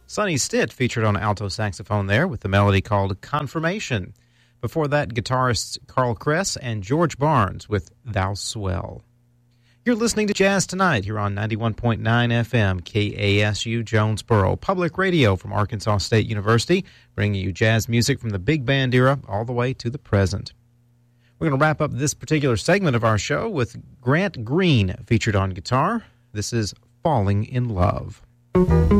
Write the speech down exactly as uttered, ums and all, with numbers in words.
Sonny Stitt featured on alto saxophone there with the melody called Confirmation. Before that, guitarists Carl Kress and George Barnes with Thou Swell. You're listening to Jazz Tonight here on ninety-one point nine F M, K A S U Jonesboro, public radio from Arkansas State University, bringing you jazz music from the big band era all the way to the present. We're going to wrap up this particular segment of our show with Grant Green featured on guitar. This is Falling in Love.